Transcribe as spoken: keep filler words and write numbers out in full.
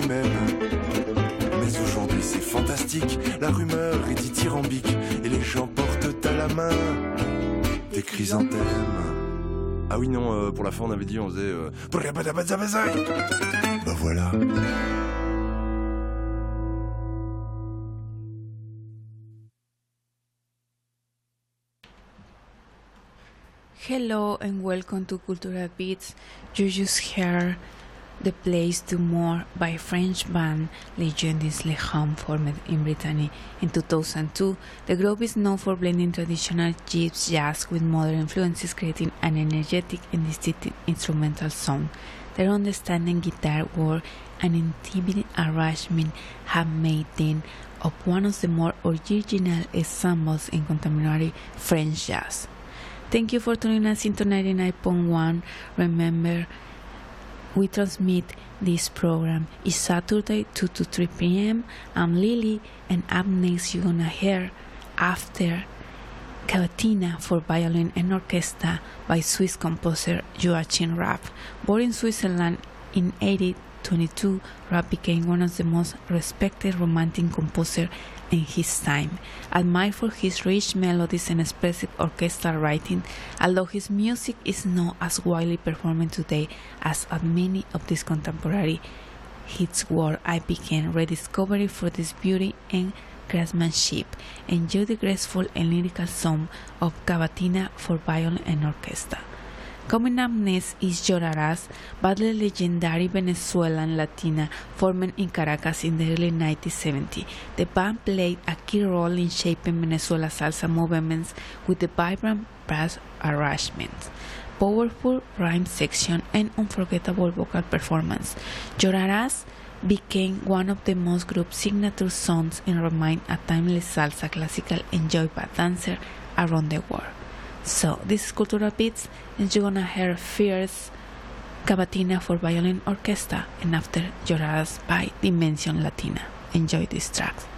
lui-même. Mais aujourd'hui c'est fantastique, la rumeur est dithyrambique et les gens portent à la main des chrysanthèmes. Ah oui non, euh, pour la fin on avait dit on faisait euh... Bah voilà. Hello and welcome to Cultural Beats. You just heard The Place to More by French band Legends Les Hommes, formed in Brittany in two thousand two. The group is known for blending traditional gypsy jazz with modern influences, creating an energetic and distinctive instrumental sound. Their understanding guitar work and intimate arrangement have made them of one of the more original ensembles in contemporary French jazz. Thank you for tuning us into ninety-nine point one. Remember, we transmit this program each Saturday two to three p.m. I'm Lily, and up next you're gonna hear After Cavatina for violin and orchestra by Swiss composer Joachim Rapp. Born in Switzerland in eighteen twenty-two, Rapp became one of the most respected romantic composers in his time, admired for his rich melodies and expressive orchestral writing. Although his music is not as widely performed today as at many of these contemporary hits were, I began rediscovering for this beauty and craftsmanship. Enjoy the graceful and lyrical song of Cavatina for violin and orchestra. Coming up next is Llorarás, by the legendary Venezuelan Latina formed in Caracas in the early nineteen seventies. The band played a key role in shaping Venezuela's salsa movements with the vibrant brass arrangements, powerful rhyme section, and unforgettable vocal performance. Llorarás became one of the most group signature songs and remained a timeless salsa classical enjoyed by dancers around the world. So, this is Cultural Beats, and you're gonna hear Fierce, Cavatina for violin orchestra, and after Llorarás by Dimension Latina. Enjoy these tracks.